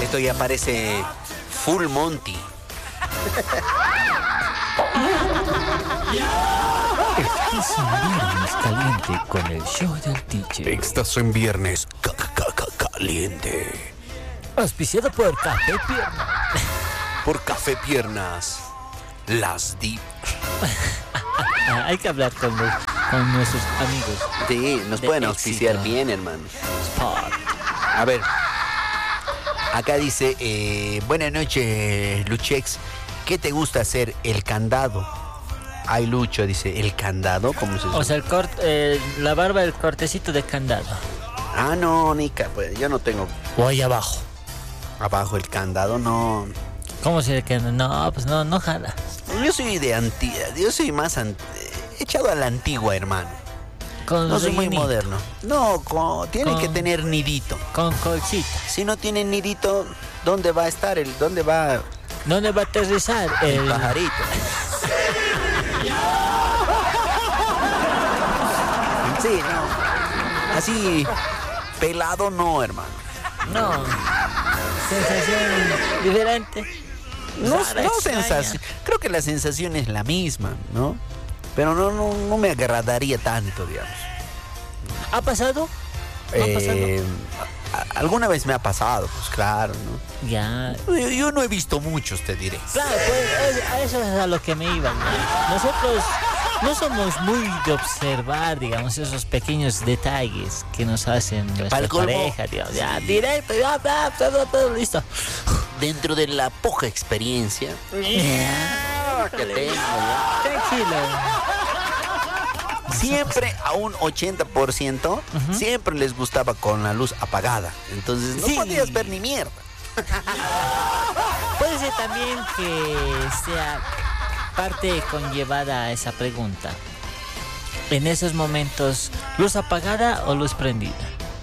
Esto ya parece Full Monty. Estás en Viernes Caliente con el show del teacher. Estás en Viernes Caliente. Auspiciado por Café Pierna. Por Café Piernas. Las Deep. Hay que hablar con nuestros amigos. Sí, nos De pueden éxito. auspiciar bien, hermano. Sport. A ver. Acá dice, buenas noches, Luchex. ¿Qué te gusta hacer? El candado. Ay, Lucho, dice, ¿el candado? ¿Cómo se dice? O sea, la barba, el cortecito de candado. Ah, no, Nica, pues yo no tengo O ahí abajo. abajo el candado, no. ¿Cómo se le queda? No, pues no jala. Yo soy yo soy más echado a la antigua, hermano. Con No soy muy rellenito, moderno. No, tiene que tener nidito. Con colchita. Si no tiene nidito, ¿dónde va a estar dónde va ¿Dónde va a aterrizar el pajarito? Sí, no. Así pelado no, hermano. No. Sensación diferente. No Rara, extraña. sensación. Creo que la sensación es la misma, ¿no? Pero no me agradaría tanto, digamos. ¿Ha pasado? ¿No ha pasado? Alguna vez me ha pasado, pues claro, ¿no? Ya. Yo no he visto muchos, te diré. Claro, pues a eso es a lo que me iba. ¿No? Nosotros no somos muy de observar, digamos, esos pequeños detalles que nos hacen nuestra Pa'l colmo. pareja, digamos. Ya, directo, ya, todo listo. Dentro de la poca experiencia que tengo, ya, Tranquilo. siempre a un 80%, siempre les gustaba con la luz apagada. Entonces no Sí. podías ver ni mierda. Puede ser también que sea parte conllevada a esa pregunta. En esos momentos, ¿luz apagada o luz prendida?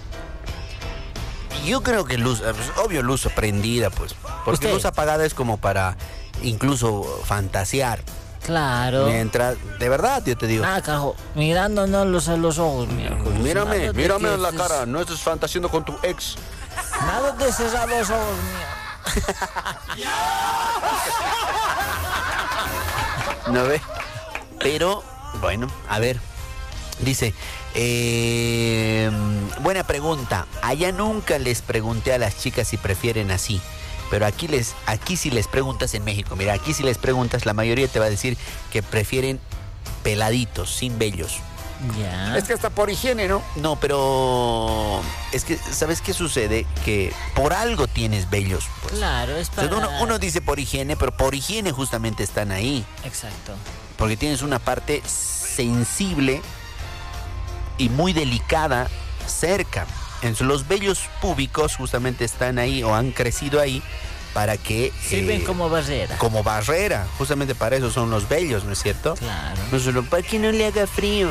Yo creo que luz, pues, obvio luz prendida, pues. Porque ¿Usted? luz apagada es como para incluso fantasear. Claro. Mientras, de verdad, yo te digo. Ah, carajo, mirándonos a los ojos, mira. Pues mírame Nada de en la que cara, no estés fantaseando con tu ex. Nada de cerrar los ojos, mira. ¿No ve? Pero, bueno, a ver. Dice, buena pregunta. Allá nunca les pregunté a las chicas si prefieren así. Pero aquí si les preguntas en México, mira, aquí si les preguntas, la mayoría te va a decir que prefieren peladitos, sin vellos. Ya. Es que hasta por higiene, ¿no? No, pero es que, ¿sabes qué sucede? Que por algo tienes vellos, pues. Claro, es O sea, para... uno dice por higiene, pero por higiene justamente están ahí. Exacto. Porque tienes una parte sensible y muy delicada cerca. Entonces, los vellos púbicos justamente están ahí o han crecido ahí para que... Sirven como barrera. Como barrera. Justamente para eso son los vellos, ¿no es cierto? Claro. No solo para que no le haga frío.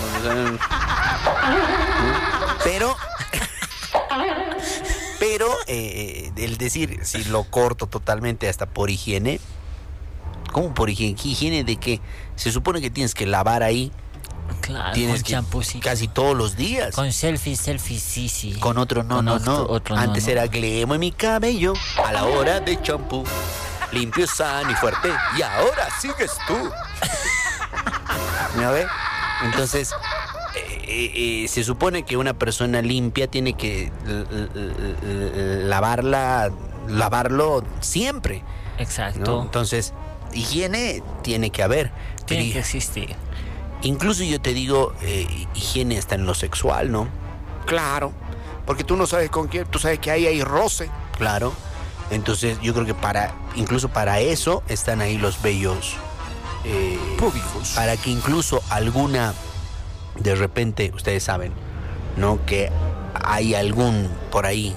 Pero el decir, si lo corto totalmente hasta por higiene... ¿Cómo por higiene? ¿Higiene de qué? Se supone que tienes que lavar ahí. Claro, Tienes con que champucito. casi todos los días. Con selfie, sí. Con otro no. Otro Antes no. era glemo en mi cabello a la hora de champú. Limpio, sano y fuerte. Y ahora sigues tú. ¿Me ve? Entonces, se supone que una persona limpia tiene que lavarlo siempre, Exacto. ¿no? Entonces, higiene tiene que haber. Tiene que existir. Incluso yo te digo, higiene hasta en lo sexual, ¿no? Claro, porque tú no sabes con quién, tú sabes que ahí hay roce. Claro, entonces yo creo que incluso para eso están ahí los vellos públicos. Para que incluso alguna, de repente, ustedes saben, ¿no? Que hay algún, por ahí,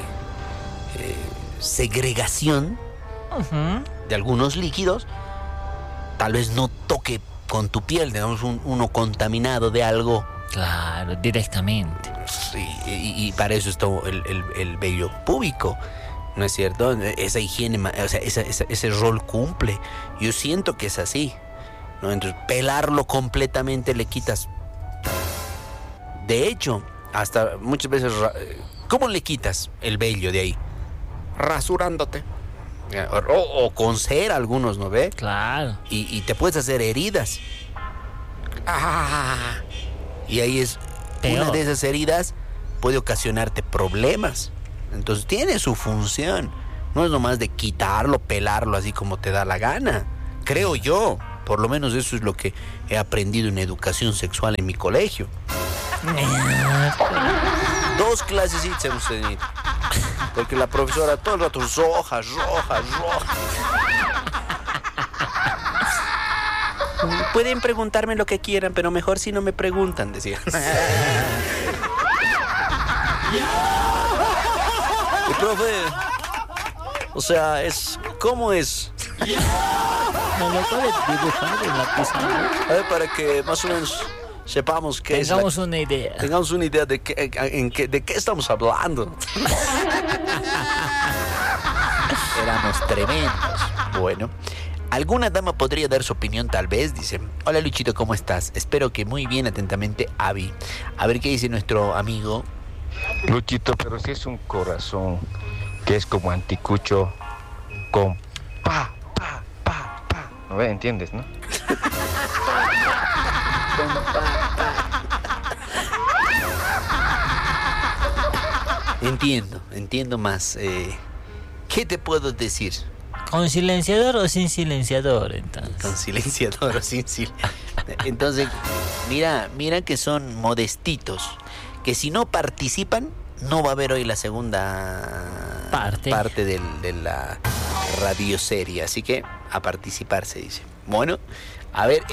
segregación de algunos líquidos, tal vez no toque con tu piel, digamos, uno contaminado de algo. Claro, directamente. Sí, y para eso está el vello púbico, ¿no es cierto? Esa higiene, o sea, ese rol cumple. Yo siento que es así, ¿no? Entonces, pelarlo completamente le quitas. De hecho, hasta muchas veces, ¿cómo le quitas el vello de ahí? rasurándote. O con cera algunos, ¿no ve? Claro. Y te puedes hacer heridas. Y ahí es Peor. una de esas heridas puede ocasionarte problemas. Entonces tiene su función. No es nomás de quitarlo, pelarlo así como te da la gana. Creo yo. Por lo menos eso es lo que he aprendido en educación sexual en mi colegio. 2 clases hemos tenido. Porque la profesora todo el rato rojas. Pueden preguntarme lo que quieran, pero mejor si no me preguntan, decía. Y profe, o sea, ¿cómo es? ¿No lo puedes dibujar en la pizarra? A ver, para que más o menos sepamos qué es. Tengamos una idea. Tengamos una idea de qué estamos hablando. Éramos tremendos. Bueno, alguna dama podría dar su opinión, tal vez. Dice: hola Luchito, ¿cómo estás? Espero que muy bien, atentamente, Avi. A ver qué dice nuestro amigo. Luchito, pero si es un corazón que es como anticucho con pa. ¿No ves? ¿Entiendes, no? Entiendo más. ¿Qué te puedo decir? ¿Con silenciador o sin silenciador, entonces? Con silenciador o sin silenciador. Entonces, mira que son modestitos. Que si no participan, no va a haber hoy la segunda parte de la radioserie. Así que a participar, se dice. Bueno, a ver,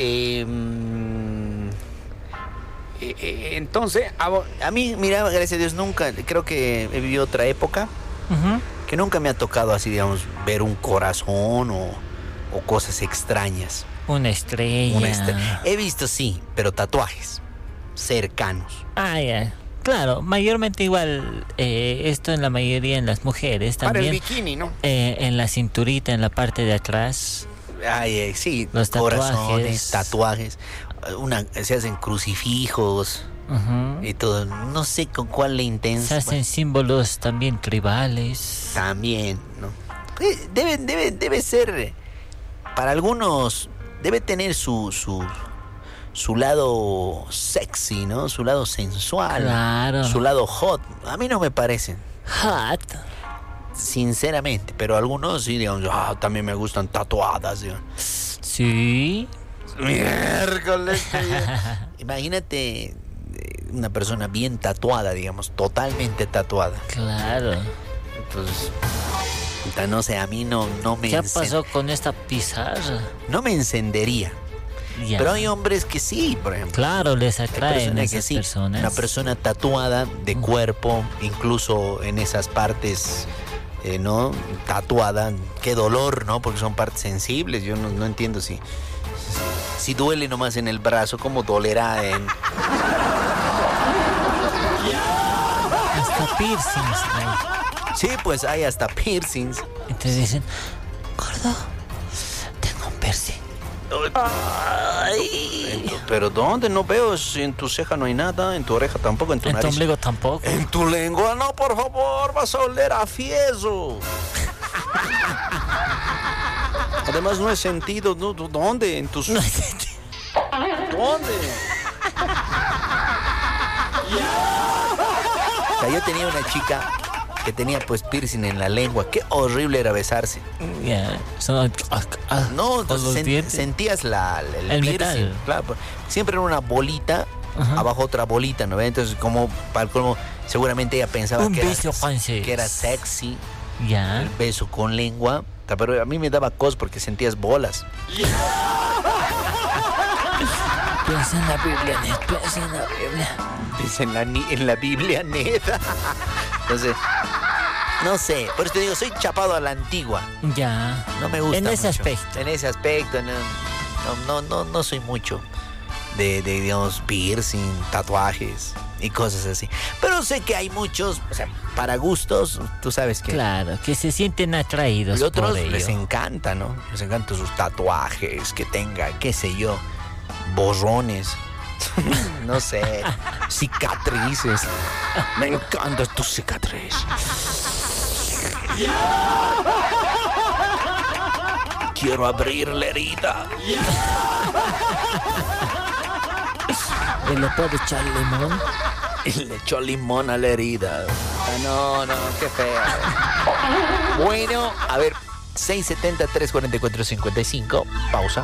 entonces, a mí, mira, gracias a Dios, nunca, creo que he vivido otra época, que nunca me ha tocado así, digamos, ver un corazón o cosas extrañas. Una estrella. He visto, sí, pero tatuajes cercanos. Ya. Claro, mayormente igual, esto en la mayoría en las mujeres también. Para el bikini, ¿no? En la cinturita, en la parte de atrás. Sí, los corazones, tatuajes. Se hacen crucifijos y todo. No sé con cuál le intensa. Se hacen símbolos también tribales. También, ¿no? Debe ser, para algunos, debe tener su lado sexy, ¿no? Su lado sensual. Claro. Su lado hot. A mí no me parecen. Hot. Sinceramente, pero algunos sí, digamos, también me gustan tatuadas, digamos. Sí. Miércoles. Imagínate una persona bien tatuada, digamos, totalmente tatuada. Claro. Entonces, no sé, a mí no me... ¿Qué pasó con esta pizarra? No me encendería. Ya. Pero hay hombres que sí, por ejemplo. Claro, les atraen esas sí. personas. Una persona tatuada de cuerpo, incluso en esas partes, ¿no? Tatuada. Qué dolor, ¿no? Porque son partes sensibles. Yo no entiendo si duele nomás en el brazo, ¿cómo dolerá en...? Hasta piercings hay. Sí, pues hay hasta piercings. Entonces dicen: gordo, tengo un piercing. Ay. ¿Pero dónde? No veo. Si en tu ceja no hay nada, en tu oreja tampoco, en tu nariz. En tu ombligo tampoco. En tu lengua, no, por favor, vas a oler a fieso. Además no he sentido, no, ¿dónde? En tus... No he sentido. ¿Dónde? O sea, yo tenía una chica que tenía pues piercing en la lengua. Qué horrible era besarse. Ya. No, con los dientes. sentías el El piercing. metal. Claro, siempre era una bolita, abajo otra bolita, ¿no? Entonces, como para el colmo, seguramente ella pensaba Un beso francés. que era sexy. Ya. El beso con lengua. Pero a mí me daba cos porque sentías bolas. Piensa en la Biblia, Ned. Piensa en la Biblia. Piensa en la Biblia, neta. Entonces, no sé. Por eso te digo, soy chapado a la antigua. Ya. No me gusta en ese mucho. aspecto. En ese aspecto, no soy mucho de, digamos, piercing, tatuajes y cosas así. Pero sé que hay muchos, o sea, para gustos, tú sabes que... Claro, que se sienten atraídos Y otros por ello. les encanta, ¿no? Les encantan sus tatuajes, que tenga, qué sé yo, borrones, no sé, cicatrices. Me encantan tus cicatrices. Quiero abrir la herida. ¿Y le puede echar limón? Y le echó limón a la herida. No, qué feo. Bueno, a ver, 670-344-55. Pausa.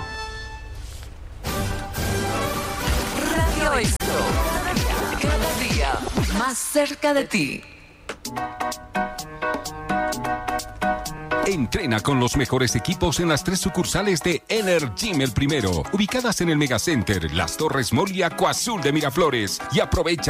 Radio Expo. Cada día más cerca de ti. Entrena con los mejores equipos en las 3 sucursales de Energym El Primero, ubicadas en el Megacenter, Las Torres Mall y Acuazul de Miraflores. Y aprovecha